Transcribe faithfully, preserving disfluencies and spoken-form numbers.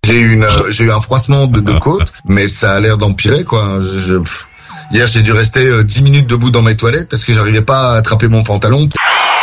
J'ai eu une, j'ai eu un froissement de, de côte, mais ça a l'air d'empirer, quoi. Je, pff. Hier, j'ai dû rester dix minutes debout dans mes toilettes parce que j'arrivais pas à attraper mon pantalon.